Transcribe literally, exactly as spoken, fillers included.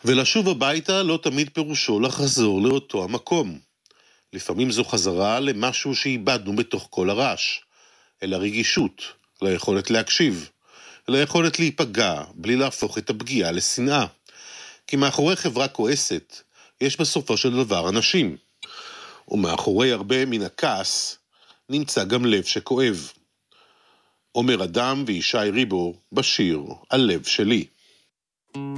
ולשוב הביתה לא תמיד פירושו לחזור לאותו המקום. לפעמים זו חזרה למשהו שאיבדנו בתוך כל הרעש, אל הרגישות, ליכולת להקשיב, ליכולת להיפגע בלי להפוך את הפגיעה לשנאה. כי מאחורי חברה כועסת יש בסופו של דבר אנשים, ומאחורי הרבה מן הכעס נמצא גם לב שכואב. אומר אדם וישי ריבו בשיר "הלב שלי".